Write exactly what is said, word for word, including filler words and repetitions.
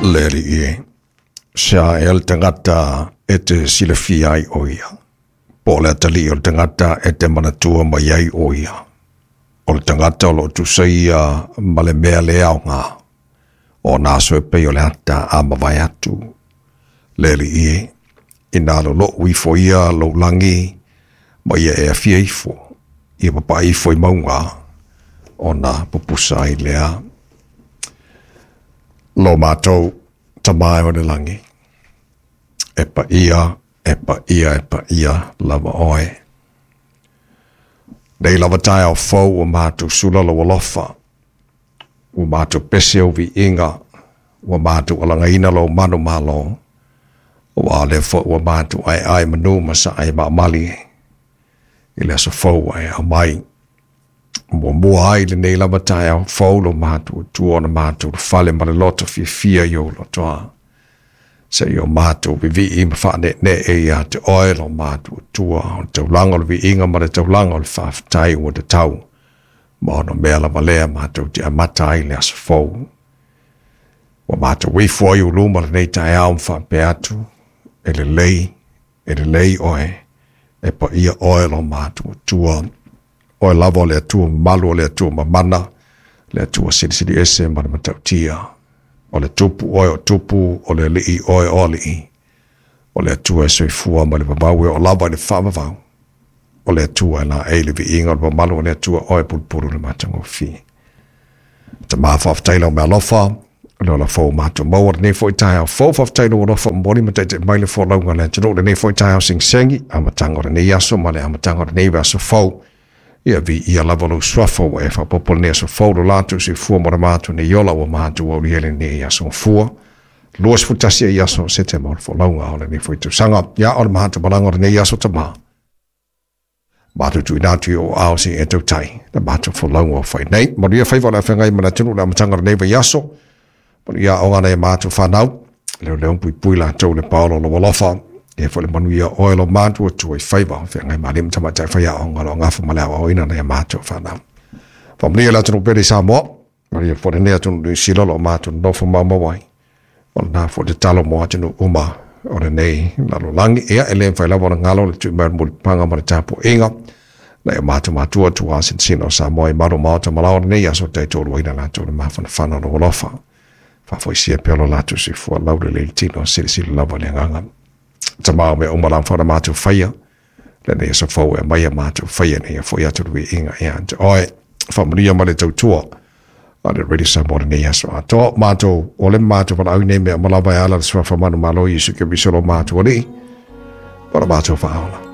Leri e. Sia el tangata e te silafia ai oia. Po le atali o tangata e te manatua mai ai oia. O le tangata o lo tu saia ma le mea le au ngā. O nā soe pei o le hata a mawai atu. Leri e. Ina lo lo uifo ia lo langi ma ia e a fia ifo. Ia papa ifo i maunga. O nā pupusa i lea. Lo mātou tamai o le langi. E pa ia, e pa ia, e pa ia, lava oe. Nei lava tai au fau o mātou sula lo walofa. O mātou pese o vi inga. O mātou alangaina lo manu malo. O ale fau o mātou ai ai manu masa ai maamali. Ile asa fau ai au mai. Mo mua ai le nei lava tai au fau lo mātou tua na mātou le fale ma le loto fia fia yo lo toa. Se yo mātou vi vi ima whaane ne e ia te oe lo mātou tua. O te ulanga lo vi inga ma le te ulanga lo whaafitai ua te tau. Ma ono mea lava lea mātou te amata ai le asa fau. Wa mātou wifua i uluma le nei tai au mwha pe atu. E le lei, e le lei oe. E pa ia oe lo mātou tua. O e lava o le atua malu o le atua mamana, le atua siri siri ese mana matautia. O le tupu oe o tupu, o le lii oe o lii. O le atua e soifua ma le vavaue o lava le whamavau. O le atua e la e le vi inga o le malu o le atua oe pulpuru le matango fi. Ta maa whaftaila o mea lofa, le o la fau mātou maua le nei fo i tae au fau whaftaila o lofa mboni ma te te maile fo launga le tino le nei fo i tae au sing sengi, a matanga o le nei aso, ma le a matanga o le nei aso fau. Ia vi ia lava lo swafo e fa popol ne so folo latu si fu mo matu ne yola o matu o ele ne ia so fu los futasi ia so sete mo fo longa o ne foi tu sanga ya o matu balanga ne ia so tama matu tu natu o au si eto tai the matu fo longa foi nei mo ia fai vola fenga ma tunu la matanga ne va yaso mo ia o ngana matu fa nau le le pui pui la to le paulo lo lofa e fo le manuia oe lo mātua tu e whaiva, whea ngai marim tama tai whaia o ngalo ngafu malea o ina nei a mātua whanau. Whamlia la tunu pere sa moa, maria fo le nea tunu nui silolo o mātua nofu mau mawai. O na fo te talo moa tunu uma o le nei lalo langi, ea e le mwhai lawa na ngalo le tui mara muli panga ma le tapu inga, na e mātua mātua tu asin sino sa moa i maro mātua malao le nei aso tei tōru ina la tōru mawhana whana no walofa. Whafo isia peolo latu si fua laure le tino siri siri lawa le nganga. Tamau me umalang whana mātou whaia. Le nei sa fau e mai a mātou whaia nei a fwoi atu rui inga ea. Te oe, whamaria ma le tau tua. A le ready sa mora nei aso a. Tō mātou, o le mātou wala au nei mea malawa e ala le swa whamanu malo i suke bisolo mātou o nei. Para mātou whaola.